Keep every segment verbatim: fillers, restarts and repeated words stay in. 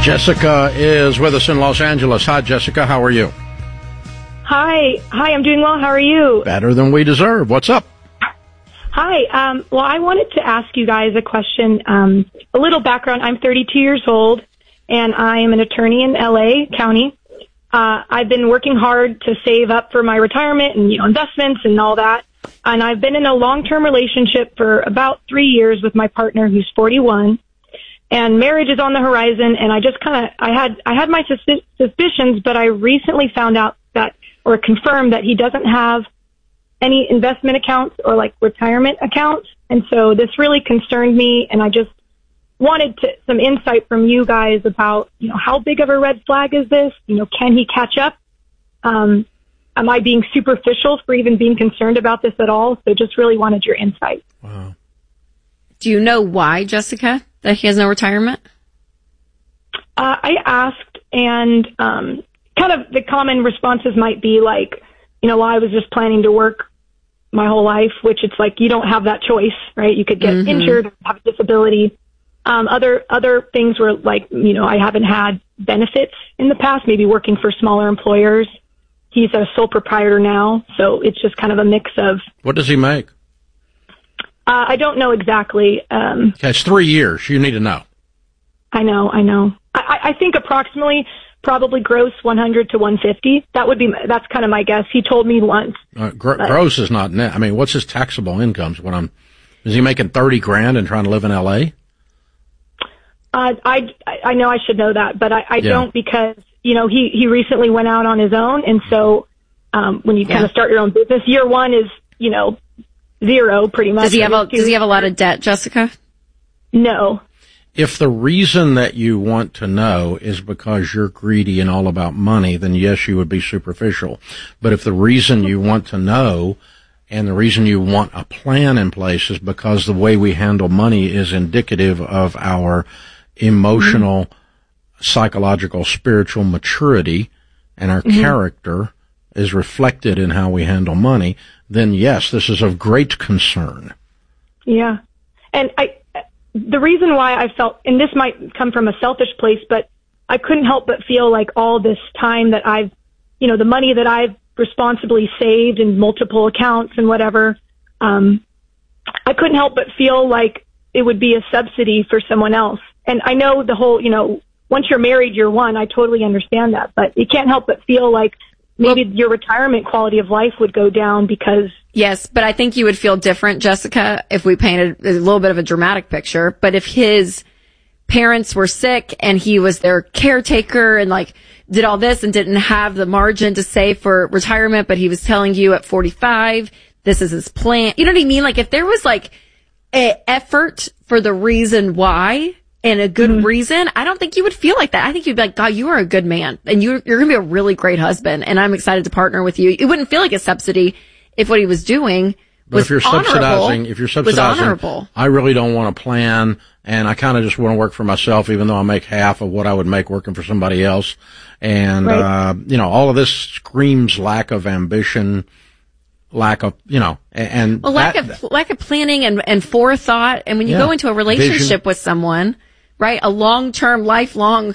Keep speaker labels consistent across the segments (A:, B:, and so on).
A: Jessica is with us in Los Angeles. Hi, Jessica. How are you?
B: Hi. Hi, I'm doing well. How are you?
A: Better than we deserve. What's up?
B: Hi. Um, well, I wanted to ask you guys a question. Um, a little background. I'm thirty-two years old, and I am an attorney in L A County. Uh, I've been working hard to save up for my retirement and, you know, investments and all that. And I've been in a long-term relationship for about three years with my partner, who's forty-one. And marriage is on the horizon, and I just kind of, I had, I had my suspi- suspicions, but I recently found out that, or confirmed that he doesn't have any investment accounts or like retirement accounts. And so this really concerned me, and I just wanted to, some insight from you guys about, you know, how big of a red flag is this? You know, can he catch up? Um, am I being superficial for even being concerned about this at all? So just really wanted your insight.
A: Wow.
C: Do you know why, Jessica, that he has no retirement?
B: Uh, I asked, and um, kind of the common responses might be like, you know, well, I was just planning to work my whole life, which it's like you don't have that choice, right? You could get mm-hmm. injured, have a disability. Um, other other things were like, you know, I haven't had benefits in the past, maybe working for smaller employers. He's a sole proprietor now, so it's just kind of a mix of.
A: What does he make?
B: Uh, I don't know exactly. Um,
A: okay, it's three years. You need to know.
B: I know, I know. I, I think approximately, probably gross one hundred to one fifty. That would be, that's kind of my guess. He told me once.
A: Uh, gr- gross is not net. I mean, what's his taxable incomes? When I'm, is he making thirty grand and trying to live in L A?
B: Uh, I, I know I should know that, but I, I yeah. don't because, you know, he, he recently went out on his own. And so, um, when you yeah. kind of start your own business, year one is, you know, zero pretty much.
C: Does he have a, does he have a lot of debt, Jessica?
B: No.
A: If the reason that you want to know is because you're greedy and all about money, then yes, you would be superficial. But if the reason you want to know and the reason you want a plan in place is because the way we handle money is indicative of our emotional, mm-hmm. psychological, spiritual maturity, and our mm-hmm. character is reflected in how we handle money, then yes, this is of great concern.
B: Yeah. And I, the reason why I felt, and this might come from a selfish place, but I couldn't help but feel like all this time that I've, you know, the money that I've responsibly saved in multiple accounts and whatever, um, I couldn't help but feel like it would be a subsidy for someone else. And I know the whole, you know, once you're married, you're one. I totally understand that, but you can't help but feel like maybe well, your retirement quality of life would go down because.
C: Yes, but I think you would feel different, Jessica, if we painted a little bit of a dramatic picture. But if his parents were sick and he was their caretaker and like did all this and didn't have the margin to save for retirement, but he was telling you at forty-five, this is his plan. You know what I mean? Like if there was like a effort for the reason why and a good mm-hmm. reason, I don't think you would feel like that. I think you'd be like, God, you are a good man and you're, you're going to be a really great husband and I'm excited to partner with you. It wouldn't feel like a subsidy if what he was doing
A: but
C: was
A: if you're subsidizing, if you're subsidizing, I really don't want to plan and I kind of just want to work for myself even though I make half of what I would make working for somebody else. And, right. uh, you know, all of this screams lack of ambition, lack of, you know, and.
C: Well, lack that, of, lack of planning and, and forethought. And when you yeah, go into a relationship vision. with someone, right, a long-term, lifelong,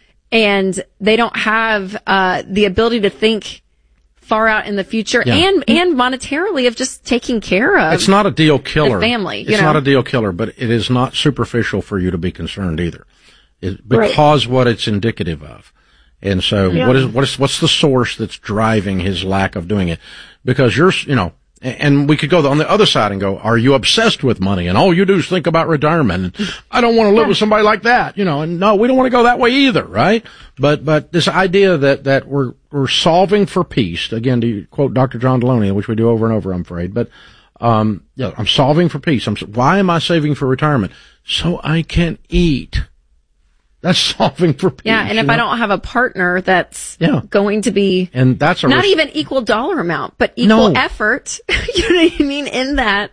C: and they don't have, uh, the ability to think far out in the future yeah. and, and monetarily of just taking care of.
A: It's not a deal killer.
C: Family. You
A: it's
C: know?
A: not a deal killer, but it is not superficial for you to be concerned either. It, because right. what it's indicative of. And so yeah. what is, what is, what's the source that's driving his lack of doing it? Because you're, you know, and we could go on the other side and go, are you obsessed with money? And all you do is think about retirement. And I don't want to live yeah. with somebody like that, you know, and no, we don't want to go that way either, right? But, but this idea that, that we're, we're solving for peace, again, to quote Doctor John Deloney, which we do over and over, I'm afraid, but, um, yeah, I'm solving for peace. I'm, why am I saving for retirement? So I can eat. That's solving for peace.
C: Yeah, and if
A: know?
C: I don't have a partner that's
A: yeah.
C: going to be
A: and that's a
C: not
A: res-
C: even equal dollar amount, but equal
A: no.
C: effort, you know what I mean, in that,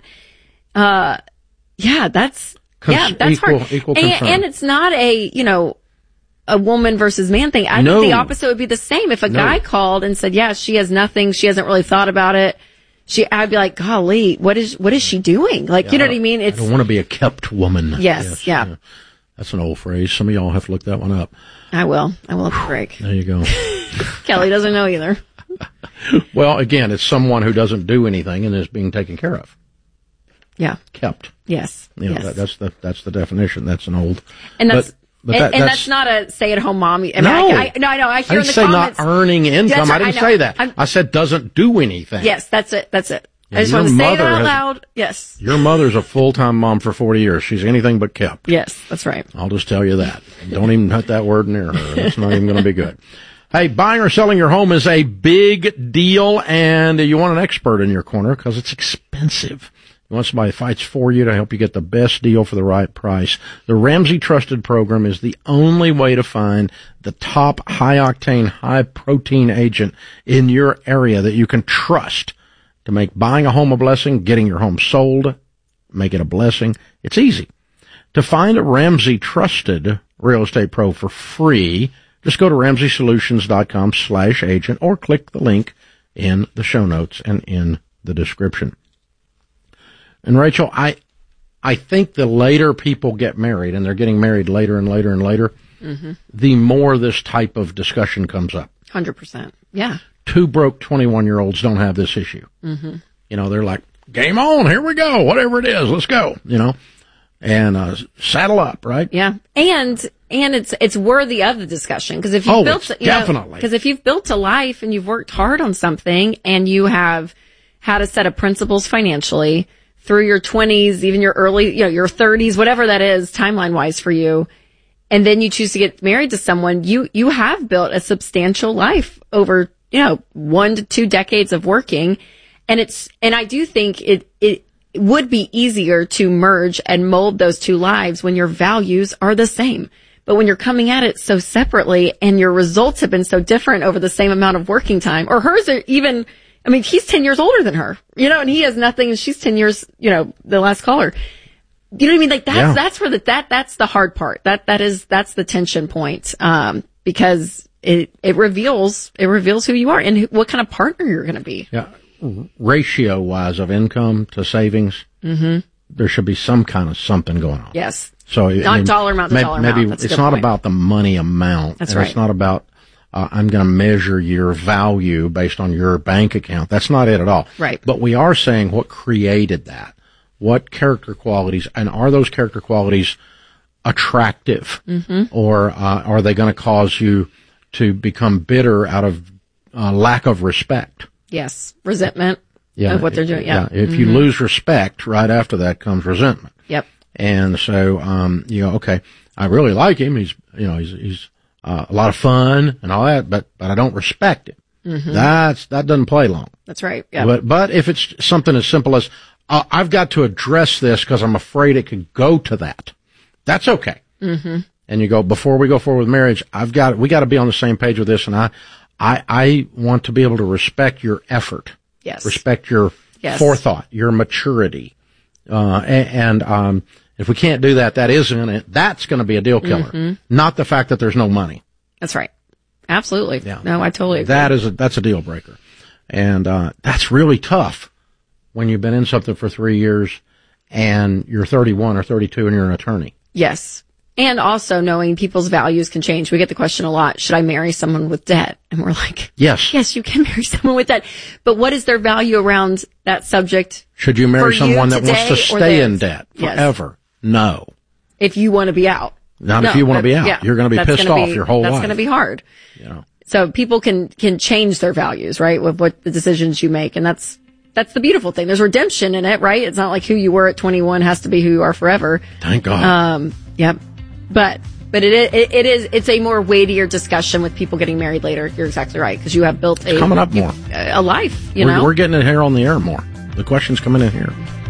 C: uh, yeah, that's, Cons- yeah, that's
A: equal,
C: hard.
A: Equal
C: and, and it's not a, you know, a woman versus man thing. I
A: no.
C: think the opposite would be the same. If a
A: no.
C: guy called and said, yeah, she has nothing, she hasn't really thought about it, she, I'd be like, golly, what is, what is she doing? Like,
A: yeah,
C: you know what I mean? It's,
A: I don't want to be a kept woman.
C: Yes, yes yeah. yeah.
A: That's an old phrase. Some of y'all have to look that one up.
C: I will. I will have to break.
A: There you go.
C: Kelly doesn't know either.
A: Well, again, it's someone who doesn't do anything and is being taken care of.
C: Yeah.
A: Kept.
C: Yes.
A: You know,
C: yes.
A: that, that's the that's the definition. That's an old.
C: And that's
A: but, but
C: and,
A: that,
C: and
A: that's,
C: that's not a stay-at-home mom. I mean,
A: no,
C: I, I, no, I know. I hear
A: I didn't
C: in the
A: say
C: comments,
A: not earning income.
C: right,
A: I didn't
C: I
A: say that.
C: I'm,
A: I said doesn't do anything.
C: Yes, that's it. That's it.
A: Yeah,
C: I just want to say it out
A: has,
C: loud. Yes.
A: Your mother's a full-time mom for forty years. She's anything but kept.
C: Yes, that's right.
A: I'll just tell you that. Don't even put that word near her. That's not even going to be good. Hey, buying or selling your home is a big deal, and you want an expert in your corner because it's expensive. You want somebody that fights for you to help you get the best deal for the right price. The Ramsey Trusted Program is the only way to find the top high-octane, high-protein agent in your area that you can trust to make buying a home a blessing, getting your home sold, make it a blessing. It's easy. To find a Ramsey Trusted Real Estate Pro for free, just go to ramsey solutions dot com slash agent or click the link in the show notes and in the description. And Rachel, I I think the later people get married, and they're getting married later and later and later, mm-hmm. the more this type of discussion comes up.
C: one hundred percent. Yeah.
A: Two broke twenty-one-year-olds don't have this issue. Mm-hmm. You know, they're like, game on, here we go, whatever it is, let's go, you know, and uh, saddle up, right?
C: Yeah. And and it's it's worthy of the discussion, because if you've
A: oh,
C: built, you
A: definitely.
C: Because if you've built a life and you've worked hard on something and you have had a set of principles financially through your twenties, even your early, you know, your thirties, whatever that is, timeline wise for you, and then you choose to get married to someone, you, you have built a substantial life over, you know, one to two decades of working. And it's, and I do think it, it would be easier to merge and mold those two lives when your values are the same. But when you're coming at it so separately and your results have been so different over the same amount of working time, or hers are even, I mean, he's ten years older than her, you know, and he has nothing, and she's ten years, you know, the last caller. You know what I mean? Like, that's, yeah. that's where the, that, that's the hard part. That, that is, that's the tension point. Um, because it, it reveals, it reveals who you are and who, what kind of partner you're going to be.
A: Yeah. Ratio wise of income to savings, mm-hmm. there should be some kind of something going on.
C: Yes.
A: So,
C: not
A: I mean,
C: dollar amount to
A: maybe,
C: dollar
A: maybe
C: amount.
A: it's not
C: point.
A: about the money amount.
C: That's
A: and
C: right.
A: It's not about, uh, I'm going to measure your value based on your bank account. That's not it at all.
C: Right.
A: But we are saying what created that. What character qualities, and are those character qualities attractive? Mm-hmm. Or uh, are they going to cause you to become bitter out of uh, lack of respect?
C: Yes. Resentment
A: yeah,
C: of what they're doing. Yeah.
A: yeah. If mm-hmm. you lose respect, right after that comes resentment.
C: Yep.
A: And so, um, you know, okay, I really like him. He's, you know, he's, he's, uh, a lot of fun and all that, but, but I don't respect him. Mm-hmm. That's, that doesn't play long.
C: That's right. Yeah.
A: But, but if it's something as simple as, uh, I've got to address this because I'm afraid it could go to that, that's okay. Mm-hmm. And you go, before we go forward with marriage, I've got, we got to be on the same page with this. And I, I, I want to be able to respect your effort.
C: Yes.
A: Respect your yes. forethought, your maturity. Uh, and, and, um, if we can't do that, that isn't it. That's going to be a deal killer. Mm-hmm. Not the fact that there's no money.
C: That's right. Absolutely.
A: Yeah.
C: No, I totally agree.
A: That is a, that's a deal breaker. And, uh, that's really tough when you've been in something for three years and you're thirty-one or thirty-two and you're an attorney.
C: Yes. And also knowing people's values can change. We get the question a lot, should I marry someone with debt? And we're like,
A: yes,
C: yes, you can marry someone with debt. But what is their value around that subject?
A: Should you marry someone that wants to stay in debt forever? Yes. No.
C: If you want to be out.
A: Not
C: no,
A: if you want to be out.
C: Yeah,
A: you're going to be pissed off
C: be,
A: your whole
C: that's
A: life.
C: That's going to be hard.
A: You know.
C: So people can, can change their values, right? With what the decisions you make. And that's, that's the beautiful thing. There's redemption in it, right? It's not like who you were at twenty-one has to be who you are forever.
A: Thank God.
C: Um, yep. But, but it, it, it is, it's a more weightier discussion with people getting married later. You're exactly right. Cause you have built a,
A: it's coming up more.
C: a life, you
A: we're,
C: know?
A: We're getting it here on the air more. The questions coming in here.